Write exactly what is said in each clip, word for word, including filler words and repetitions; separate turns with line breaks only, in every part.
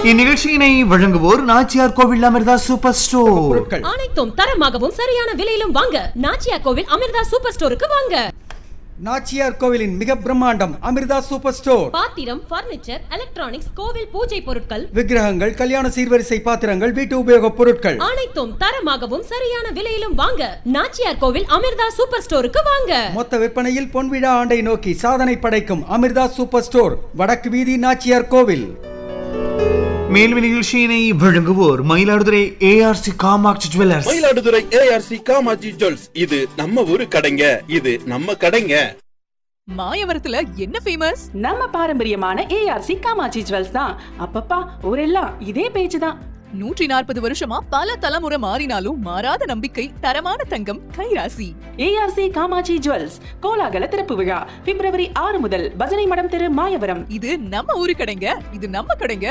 இந்நிகழ்ச்சியினை வழங்குவோர் நாச்சியார் கோவில் அமிர்தா சூப்பர் ஸ்டோர்.
அனைத்தும் தரமாகவும் சரியான விலையிலும் வாங்க நாச்சியார் கோவில் அமிர்தா சூப்பர் ஸ்டோருக்கு வாங்க.
நாச்சியார் கோவிலின் மிக பிரம்மாண்டம் அமிர்தா சூப்பர் ஸ்டோர்.
பாத்திரம், பர்னிச்சர், எலக்ட்ரானிக்ஸ், கோவில் பூஜை பொருட்கள்,
விக்கிரகங்கள், கல்யாண சீர்வரிசை பாத்திரங்கள், வீட்டு உபயோக பொருட்கள்
அனைத்தும் தரமாகவும் சரியான விலையிலும் வாங்க நாச்சியார் கோவில் அமிர்தா சூப்பர் ஸ்டோருக்கு வாங்க.
மொத்த விற்பனையில் பொன்விழா ஆண்டை நோக்கி சாதனை படைக்கும் அமிர்தா சூப்பர் ஸ்டோர், வடக்கு வீதி, நாச்சியார் கோவில்.
மேலும் நிகழ்ச்சியினை வழங்குவோர் Mayiladuthurai ARC Kamakshi jewellers.
Mayiladuthurai ARC Kamakshi jewels, இது நம்ம ஊரு கடைங்க, இது நம்ம கடைங்க.
மாயவரத்துல என்ன ஃபேமஸ்?
நம்ம பாரம்பரியமான ஏஆர்சி காமாட்சி ஜுவல்ஸ் தான். அப்பப்பா ஊரெல்லாம் இதே பேச்சு தான்.
நூற்றி நாற்பது வருஷமா பல தலைமுறை மாறினாலும் மாறாத நம்பிக்கை, தரமான தங்கம், கைராசி.
ஏஆர்சி காமாட்சி ஜுவல்ஸ் கோலாகல திறப்பு விழா பிப்ரவரி ஆறு முதல் பஜனை மடம் தெரு, மாயவரம்.
இது நம்ம ஊரு கடைங்க, இது நம்ம கடைங்க.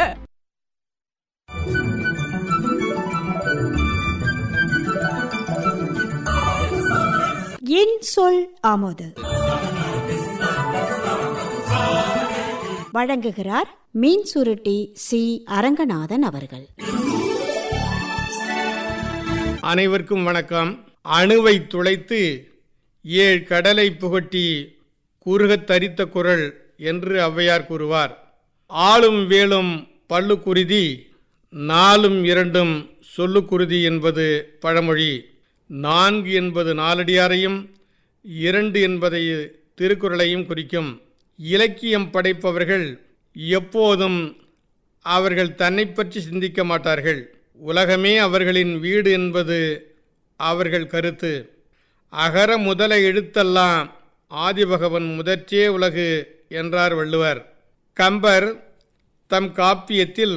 என் சொல் ஆமோது வழங்குகிறார் மீன் சுருட்டி சி அரங்கநாதன் அவர்கள்.
அனைவருக்கும் வணக்கம். அணுவை துளைத்து ஏழு கடலை புகட்டி குறுகத் தரித்த குரல் என்று ஔவையார் கூறுவார். ஆளும் வேலும் பல்லு குருதி, நாலும் இரண்டும் சொல்லு குருதி என்பது பழமொழி. நான்கு என்பது நாலடியாரையும் இரண்டு என்பதை திருக்குறளையும் குறிக்கும். இலக்கியம் படைப்பவர்கள் எப்போதும் அவர்கள் தன்னை பற்றி சிந்திக்க மாட்டார்கள். உலகமே அவர்களின் வீடு என்பது அவர்கள் கருத்து. அகர முதல எழுத்தெல்லாம் ஆதிபகவன் முதற்றே உலகு என்றார் வள்ளுவர். கம்பர் தம் காப்பியத்தில்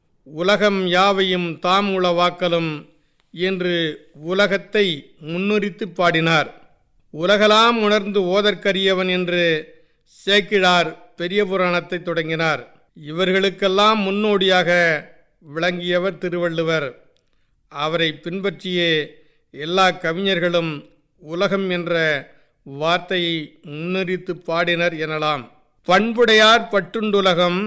உலகம் யாவையும் தாம் உளவாக்கலும் என்று உலகத்தை முன்னுரித்து பாடினார். உலகலாம் உணர்ந்து ஓதற்கரியவன் என்று சேக்கிழார் பெரிய புராணத்தை தொடங்கினார். இவர்களுக்கெல்லாம் முன்னோடியாக விளங்கியவர் திருவள்ளுவர். அவரை பின்பற்றியே எல்லா கவிஞர்களும் உலகம் என்ற வார்த்தையை முன்னுரித்து பாடினர் எனலாம். பண்புடையார் பட்டுண்டுலகம்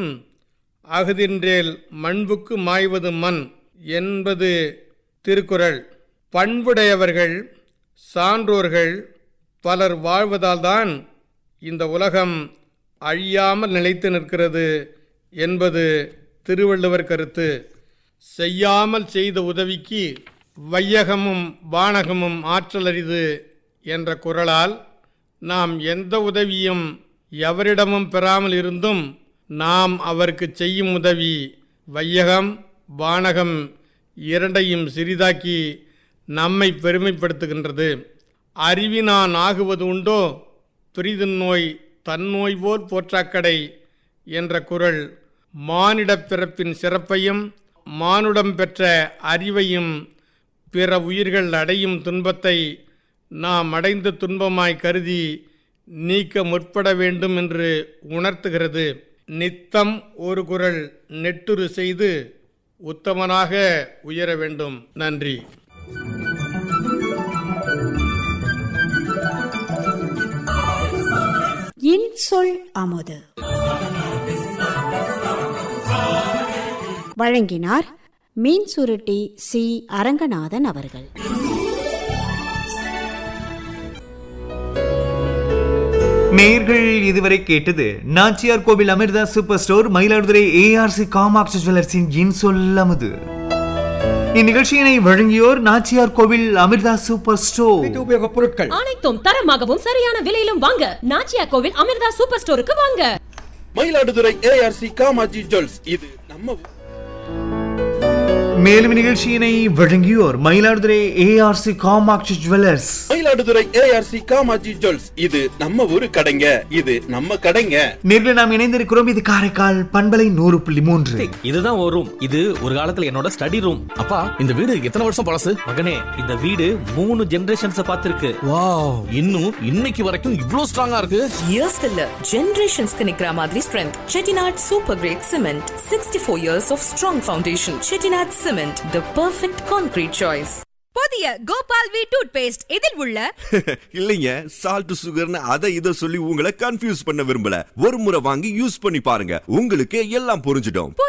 அகுதின்றேல் மண்புக்கு மாய்வது மண் என்பது திருக்குறள். பண்புடையவர்கள், சான்றோர்கள் பலர் வாழ்வதால்தான் இந்த உலகம் அழியாமல் நிலைத்து நிற்கிறது என்பது திருவள்ளுவர் கருத்து. செய்யாமல் செய்த உதவிக்கு வையகமும் வானகமும் ஆற்றலரிது என்ற குறளால் நாம் எந்த உதவியும் எவரிடமும் பெறாமல் இருந்தும் நாம் அவருக்கு செய்யும் உதவி வையகம் வானகம் இரண்டையும் சிறிதாக்கி நம்மை பெருமைப்படுத்துகின்றது. அறிவினான் ஆகுவது உண்டோ பிரிதின் நோய் தன்னோய் போல் போற்றாக்கடை என்ற குறள் மானிடப் பிறப்பின் சிறப்பையும் மானுடம் பெற்ற அறிவையும் பிற உயிர்கள் அடையும் துன்பத்தை நாம் அடைந்த துன்பமாய் கருதி நீக்க முற்பட வேண்டும் என்று உணர்த்துகிறது. நித்தம் ஒரு குறள் நெட்டுரு செய்து உத்தமனாக உயர வேண்டும். நன்றி.
என் சொல் ஆமோது வழங்கினார் மீன் சுருட்டி சி அரங்கநாதன் அவர்கள்.
நேயர்கள் இதுவரை கேட்டது நாச்சியார் கோவில் Amrita super store, Mayiladuthurai ARC Kamakshi ஜுவல்லர்ஸின் என் சொல் அமுது. இந்நிகழ்ச்சியினை வழங்கியோர் நாச்சியார் கோவில் அமிர்தா சூப்பர் ஸ்டோர்.
வீட்டு உபயோக பொருட்கள்
அனைத்தும் தரமாகவும் சரியான விலையிலும் வாங்க நாச்சியார் கோவில் அமிர்தா சூப்பர் ஸ்டோருக்கு வாங்க.
மயிலாடுதுறை ஏஆர்சி காமாட்சி ஜுவல்ஸ், இது நம்ம.
மேலும் நிகழ்ச்சியினை வழங்கியோர் Mayiladuthurai ARC Kamakshi jewellers.
Mayiladuthurai ARC Kamakshi jewels, இது நம்ம ஊரு கடைங்க, இது நம்ம கடைங்க.
நேரில் நாம் இணைந்திருக்கிறோம். இது காரைக்கால் பண்பலை நூறு புள்ளி மூன்று.
இதுதான் ஒரு ரூம். இது ஒரு காலத்துல என்னோட ஸ்டடி ரூம். அப்பா, இந்த வீடு எத்தனை வருஷம் பழசு? மகனே, இந்த வீடு மூணு ஜெனரேஷன்ஸ் பார்த்திருக்கு.
வாவ், இன்னும் இன்னைக்கு வரைக்கும் இவ்ளோ ஸ்ட்ராங்கா இருக்கு.
இயர்ஸ் இல்ல, ஜெனரேஷன்ஸ்க்கு நிக்கிற மாதிரி strength. Chettinad super great cement, sixty four years of strong foundation. Chettinad cement, the perfect concrete choice.
புதிய கோபால் வி டூத் பேஸ்ட் இதில் உள்ள
இல்லைங்க, சால்ட் சுகர்னு அதை இதை சொல்லி உங்களை கன்ஃபியூஸ் பண்ண விரும்பல. ஒரு முறை வாங்கி யூஸ் பண்ணி பாருங்க, உங்களுக்கு எல்லாம் புரிஞ்சிடும்.